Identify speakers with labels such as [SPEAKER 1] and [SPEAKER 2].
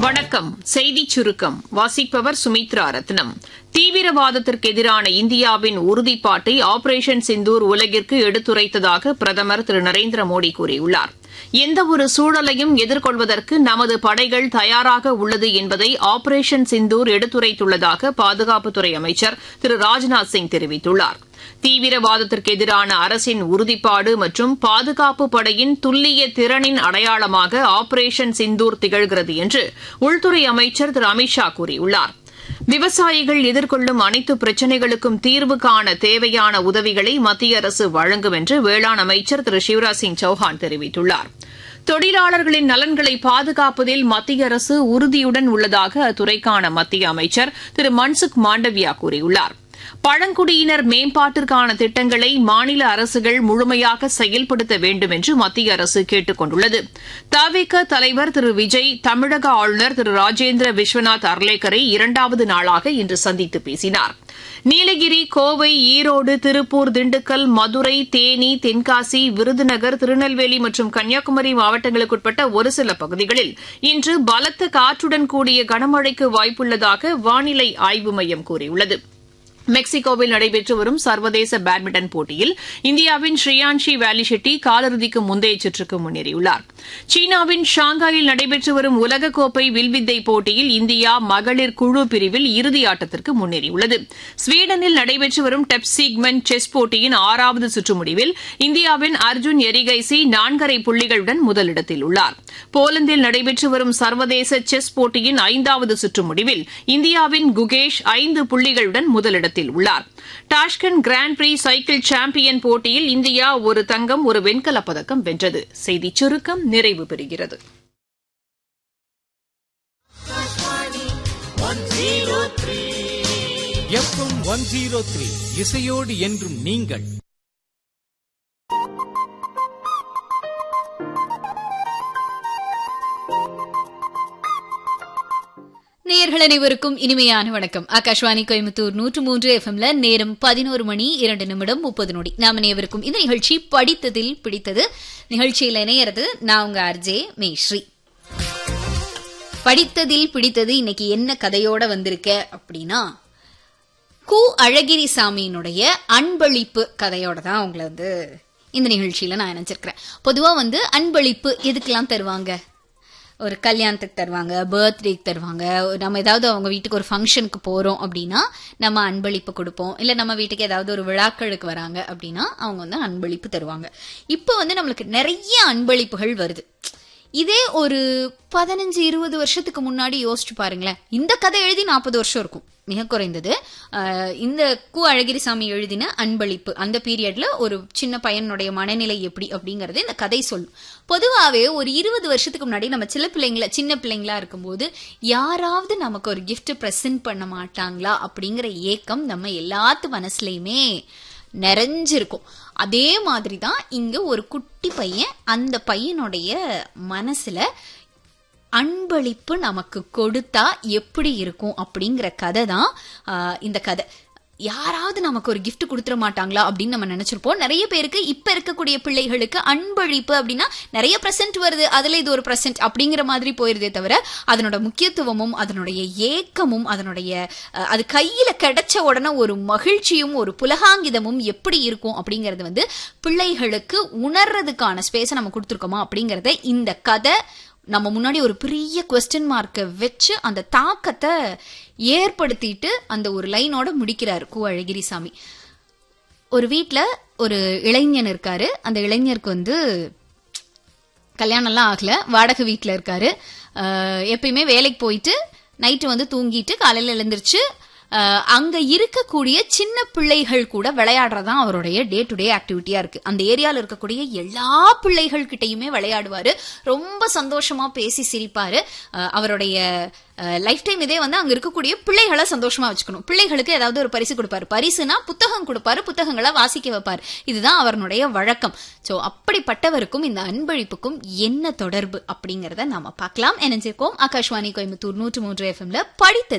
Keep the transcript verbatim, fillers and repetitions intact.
[SPEAKER 1] வணக்கம். செய்திச் சுருக்கம் வாசிப்பவர் சுமித்ரா ரத்னம். தீவிரவாதத்திற்கு எதிரான இந்தியாவின் உறுதிப்பாட்டை ஆபரேஷன் சிந்தூர் உலகிற்கு எடுத்துரைத்ததாக பிரதமர் திரு நரேந்திர மோடி கூறியுள்ளார். எந்தவொரு சூழலையும் எதிர்கொள்வதற்கு நமது படைகள் தயாராக உள்ளது என்பதை ஆபரேஷன் சிந்தூர் எடுத்துரைத்துள்ளதாக பாதுகாப்புத்துறை அமைச்சர் திரு ராஜ்நாத் சிங் தெரிவித்துள்ளார். தீவிரவாதத்திற்கு எதிரான அரசின் உறுதிப்பாடு மற்றும் பாதுகாப்பு படையின் துல்லிய திறனின் அடையாளமாக ஆபரேஷன் சிந்தூர் திகழ்கிறது என்று உள்துறை அமைச்சர் திரு அமித் ஷா கூறியுள்ளார். விவசாயிகள் எதிர்கொள்ளும் அனைத்து பிரச்சினைகளுக்கும் தீர்வு காண தேவையான உதவிகளை மத்திய அரசு வழங்கும் என்று வேளாண் அமைச்சர் திரு சிவராஜ் சிங் சௌஹான் தெரிவித்துள்ளார். தொழிலாளர்களின் நலன்களை பாதுகாப்பதில் மத்திய அரசு உறுதியுடன் உள்ளதாக அத்துறைக்கான மத்திய அமைச்சர் திரு மன்சுக் மாண்டவியா கூறியுள்ளார். பழங்குடியினர் மேம்பாட்டிற்கான திட்டங்களை மாநில அரசுகள் முழுமையாக செயல்படுத்த வேண்டும் என்று மத்திய அரசு கேட்டுக் கொண்டுள்ளது. தவிக தலைவர் திரு விஜய் தமிழக ஆளுநர் திரு ராஜேந்திர விஸ்வநாத் அர்லேக்கரை இரண்டாவது நாளாக இன்று சந்தித்து பேசினார். நீலகிரி, கோவை, ஈரோடு, திருப்பூர், திண்டுக்கல், மதுரை, தேனி, தென்காசி, விருதுநகர், திருநெல்வேலி மற்றும் கன்னியாகுமரி மாவட்டங்களுக்குட்பட்ட ஒரு சில பகுதிகளில் இன்று பலத்த காற்றுடன் கூடிய கனமழைக்கு வாய்ப்புள்ளதாக வானிலை ஆய்வு மையம் கூறியுள்ளது. மெக்சிகோவில் நடைபெற்று வரும் சர்வதேச பேட்மிண்டன் போட்டியில் இந்தியாவின் ஸ்ரீயான்ஷி வேலிஷெட்டி காலிறுதிக்கு முந்தைய சுற்றுக்கு முன்னேறியுள்ளார். சீனாவின் ஷாங்காயில் நடைபெற்று வரும் உலகக்கோப்பை வில்வித்தை போட்டியில் இந்தியா மகளிர் குழு பிரிவில் இறுதியாட்டத்திற்கு முன்னேறியுள்ளது. ஸ்வீடனில் நடைபெற்று வரும் டெப்சீக்மென்ட் செஸ் போட்டியின் ஆறாவது சுற்று முடிவில் இந்தியாவின் அர்ஜுன் எரிகைசி நான்கரை புள்ளிகளுடன் முதலிடத்தில் உள்ளார். போலந்தில் நடைபெற்று வரும் சர்வதேச செஸ் போட்டியின் ஐந்தாவது சுற்று முடிவில் இந்தியாவின் குகேஷ் ஐந்து புள்ளிகளுடன் முதலிடத்தில் உள்ளார். Tashkent grand free cycle champion போட்டியில் இந்தியா ஒரு தங்கம் ஒரு வெண்கலப் பதக்கம் வென்றது. செய்திச் சுருக்கம் நிறைவு பெறுகிறது.
[SPEAKER 2] எஃப்எம் ஒன் ஜீரோ த்ரீ இசையோடு என்றும் நீங்கள்.
[SPEAKER 3] நேயர்கள் அனைவருக்கும் இனிமையான வணக்கம். ஆகாஷ்வாணி கோயம்புத்தூர் நூற்று மூன்று எஃப்எம்ல நேரம் பதினோரு மணி இரண்டு நிமிடம் முப்பது நொடி. நாம் அனைவருக்கும் இந்த நிகழ்ச்சி படித்ததில் பிடித்தது. நிகழ்ச்சியில் இணையறது நான் உங்க ஆர்ஜே மேஸ்ரீ. படித்ததில் பிடித்தது இன்னைக்கு என்ன கதையோட வந்திருக்க அப்படின்னா, கு அழகிரிசாமியினுடைய அன்பளிப்பு கதையோட தான் உங்களை வந்து இந்த நிகழ்ச்சியில நான் நினைச்சிருக்கிறேன். பொதுவா வந்து அன்பளிப்பு எதுக்கெல்லாம் தருவாங்க? ஒரு கல்யாணத்துக்கு தருவாங்க, பர்த்டேக்கு தருவாங்க, நம்ம ஏதாவது அவங்க வீட்டுக்கு ஒரு ஃபங்க்ஷனுக்கு போறோம் அப்படின்னா நம்ம அன்பளிப்பு கொடுப்போம். இல்ல நம்ம வீட்டுக்கு ஏதாவது ஒரு விழாக்களுக்கு வராங்க அப்படின்னா அவங்க வந்து அன்பளிப்பு தருவாங்க. இப்போ வந்து நம்மளுக்கு நிறைய அன்பளிப்புகள் வருது. இதே ஒரு பதினஞ்சு இருபது வருஷத்துக்கு முன்னாடி யோசிச்சு பாருங்களேன். இந்த கதை எழுதி நாற்பது வருஷம் இருக்கும் மிக குறைந்தது. இந்த கு அழகிரிசாமி எழுதின அன்பளிப்பு அந்த பீரியட்ல ஒரு சின்ன பையனுடைய மனநிலை எப்படி அப்படிங்கறது இந்த கதை சொல்லும். பொதுவாவே ஒரு இருபது வருஷத்துக்கு முன்னாடி நம்ம சில பிள்ளைங்கள சின்ன பிள்ளைங்களா இருக்கும்போது யாராவது நமக்கு ஒரு கிஃப்ட் பிரசன்ட் பண்ண மாட்டாங்களா அப்படிங்கிற ஏக்கம் நம்ம எல்லாத்து மனசுலயுமே நிறைஞ்சிருக்கும். அதே மாதிரிதான் இங்க ஒரு குட்டி பையன், அந்த பையனுடைய மனசுல அன்பளிப்பு நமக்கு கொடுத்தா எப்படி இருக்கும் அப்படிங்கிற கதை தான் இந்த கதை. யாராவது நமக்கு ஒரு கிஃப்ட் கொடுத்துட மாட்டாங்களா அப்படின்னு நம்ம நினைச்சிருப்போம். நிறைய பேருக்கு இப்ப இருக்கக்கூடிய பிள்ளைகளுக்கு அன்பளிப்பு அப்படின்னா நிறைய பிரசன்ட் வருது, அதுல இது ஒரு பிரசன்ட் அப்படிங்கிற மாதிரி போயிருதே தவிர அதனோட முக்கியத்துவமும் அதனுடைய ஏக்கமும் அதனுடைய அது கையில கிடைச்ச உடனே ஒரு மகிழ்ச்சியும் ஒரு புலகாங்கிதமும் எப்படி இருக்கும் அப்படிங்கறது வந்து பிள்ளைகளுக்கு உணர்றதுக்கான ஸ்பேஸை நம்ம கொடுத்துருக்கோமா அப்படிங்கறத இந்த கதை நம்ம முன்னாடி ஒரு பெரிய குவெஸ்டன் மார்க்கை வச்சு அந்த தாக்கத்தை ஏற்படுத்திட்டு அந்த ஒரு லைனோட முடிக்கிறாரு கு அழகிரிசாமி. ஒரு வீட்டுல ஒரு இளைஞன் இருக்காரு. அந்த இளைஞருக்கு வந்து கல்யாணம் எல்லாம் ஆகல, வாடகை வீட்டுல இருக்காரு. எப்பயுமே வேலைக்கு போயிட்டு நைட்டு வந்து தூங்கிட்டு காலையில எழுந்திருச்சு அங்க இருக்கக்கூடிய சின்ன பிள்ளைகள் கூட விளையாடுறதா அவருடைய டே டு டே ஆக்டிவிட்டியா இருக்கு. அந்த ஏரியால இருக்கக்கூடிய எல்லா பிள்ளைகள் கிட்டையுமே விளையாடுவாரு, ரொம்ப சந்தோஷமா பேசி சிரிப்பாரு. அவருடைய லைஃப் டைம் இதே வந்து அங்க இருக்கக்கூடிய பிள்ளைகளை சந்தோஷமா வச்சுக்கணும். பிள்ளைகளுக்கு ஏதாவது ஒரு பரிசு கொடுப்பாரு. பரிசுனா புத்தகம் கொடுப்பாரு, புத்தகங்களை வாசிக்க வைப்பாரு. இதுதான் அவருடைய வழக்கம். சோ அப்படிப்பட்டவருக்கும் இந்த அன்பளிப்புக்கும் என்ன தொடர்பு அப்படிங்கறத நாம பார்க்கலாம். இணைஞ்சிருக்கோம் ஆகாஷ்வாணி கோயம்புத்தூர் நூற்று மூன்று எஃப்எம்ல படித்தது